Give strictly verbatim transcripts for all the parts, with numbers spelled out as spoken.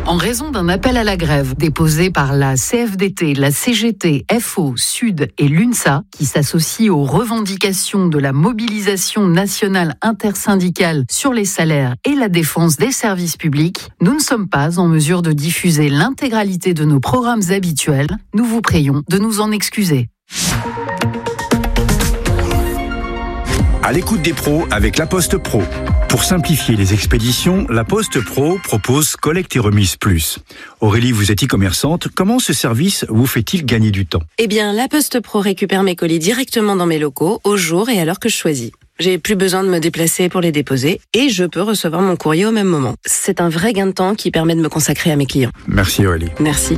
En raison d'un appel à la grève déposé par la C F D T, la C G T, F O, Sud et l'UNSA, qui s'associe aux revendications de la mobilisation nationale intersyndicale sur les salaires et la défense des services publics, nous ne sommes pas en mesure de diffuser l'intégralité de nos programmes habituels. Nous vous prions de nous en excuser. À l'écoute des pros avec La Poste Pro. Pour simplifier les expéditions, La Poste Pro propose Collecte et Remise Plus. Aurélie, vous êtes e-commerçante. Comment ce service vous fait-il gagner du temps ? Eh bien, La Poste Pro récupère mes colis directement dans mes locaux, au jour et à l'heure que je choisis. J'ai plus besoin de me déplacer pour les déposer et je peux recevoir mon courrier au même moment. C'est un vrai gain de temps qui permet de me consacrer à mes clients. Merci Aurélie. Merci.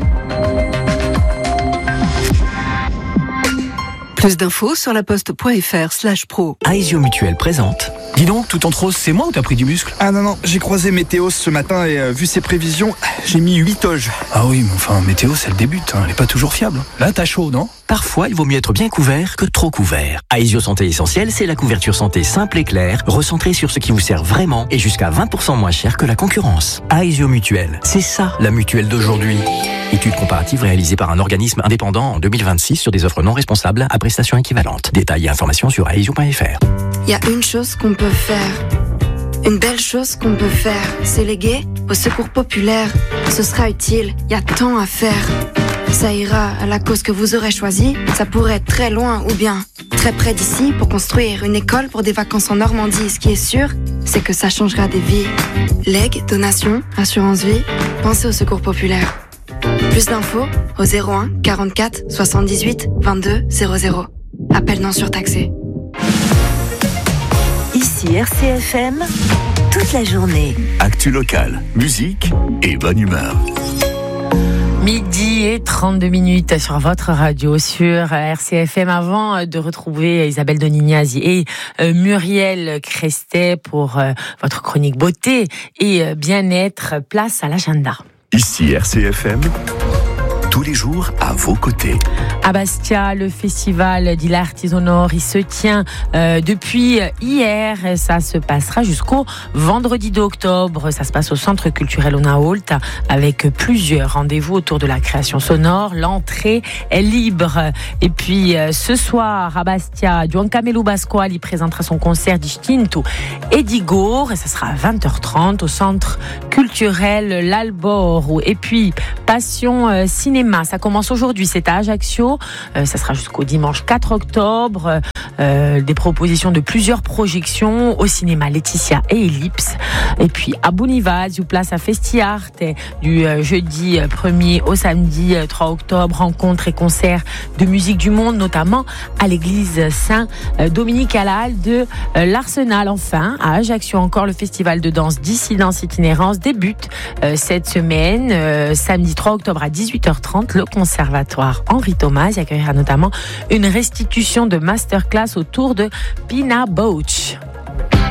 Plus d'infos sur laposte.fr slash pro. Aesio Mutuelle présente. Dis donc, tout en rose, c'est moi ou t'as pris du muscle ? Ah non, non, j'ai croisé Météos ce matin et euh, vu ses prévisions, j'ai mis huit toges. Ah oui, mais enfin, Météos, elle débute, hein, elle est pas toujours fiable. Là, t'as chaud, non ? Parfois, il vaut mieux être bien couvert que trop couvert. Aesio Santé Essentielle, c'est la couverture santé simple et claire, recentrée sur ce qui vous sert vraiment et jusqu'à vingt pour cent moins cher que la concurrence. Aesio Mutuelle, c'est ça la mutuelle d'aujourd'hui. Étude comparative réalisée par un organisme indépendant en deux mille vingt-six sur des offres non responsables à prestations équivalentes. Détails et informations sur aesio point f r. Il y a une chose qu'on peut faire, une belle chose qu'on peut faire, c'est léguer au secours populaire. Ce sera utile, il y a tant à faire. Ça ira à la cause que vous aurez choisie, ça pourrait être très loin ou bien très près d'ici pour construire une école pour des vacances en Normandie. Ce qui est sûr, c'est que ça changera des vies. Legs, donations, assurance vie, pensez au secours populaire. Plus d'infos au zéro un quarante-quatre soixante-dix-huit vingt-deux zéro zéro. Appel non surtaxé. Ici R C F M, toute la journée. Actu locale, musique et bonne humeur. Midi et trente-deux minutes sur votre radio, sur R C F M. Avant de retrouver Isabelle Donignazi et Muriel Crestet pour votre chronique beauté et bien-être, place à l'agenda. Ici R C F M, tous les jours à vos côtés. À Bastia, le festival di l'Artisonor, il se tient euh, depuis hier. Ça se passera jusqu'au vendredi d'octobre. Ça se passe au Centre culturel Onaolt avec plusieurs rendez-vous autour de la création sonore. L'entrée est libre. Et puis euh, ce soir à Bastia, Giancamelo Pasquali présentera son concert Distinto et d'Igor. Et ça sera à vingt heures trente au Centre culturel L'Albor. Et puis Passion euh, Cinéma, ça commence aujourd'hui. C'est à Ajaccio. Euh, ça sera jusqu'au dimanche quatre octobre. Euh, des propositions de plusieurs projections au cinéma Laetitia et Ellipse. Et puis à Bonivaz, you place à Festiart du euh, jeudi premier au samedi trois octobre. Rencontres et concerts de musique du monde, notamment à l'église Saint-Dominique à la halle de euh, l'Arsenal. Enfin, à Ajaccio encore, le festival de danse Dissidence Itinérance débute euh, cette semaine. Euh, samedi trois octobre à dix-huit heures trente, le conservatoire Henri Thomas y accueillera notamment une restitution de masterclass autour de Pina Bausch.